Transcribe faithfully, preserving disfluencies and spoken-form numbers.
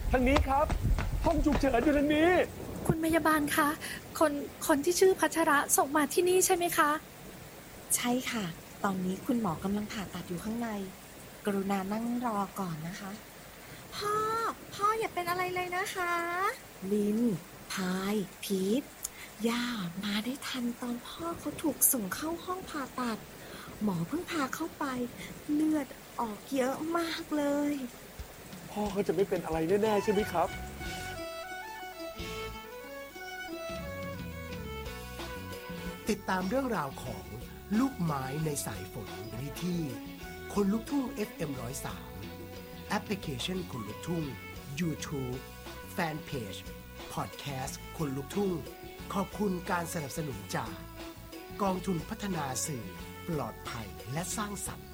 ทางนี้ครับห้องฉุกเฉินอยู่ทางนี้คุณพยาบาลคะคนคนที่ชื่อพัชระส่งมาที่นี่ใช่ไหมคะใช่ค่ะตอนนี้คุณหมอกำลังผ่าตัดอยู่ข้างในกรุณานั่งรอก่อนนะคะพ่อพ่ออย่าเป็นอะไรเลยนะคะลินพายพีทย่ามาได้ทันตอนพ่อเขาถูกส่งเข้าห้องผ่าตัดหมอเพิ่งพาเข้าไปเลือดออกเยอะมากเลยพ่อเขาจะไม่เป็นอะไรแน่ๆใช่ไหมครับติดตามเรื่องราวของลูกไม้ในสายฝนได้ที่คนลุกทุ่ง เอฟ เอ็ม หนึ่งศูนย์สาม แอปพลิเคชันคนลุกทุ่ง YouTube แฟนเพจ พอดแคสต์ คนลุกทุ่งขอบคุณการสนับสนุนจากกองทุนพัฒนาสื่อปลอดภัยและสร้างสรรค์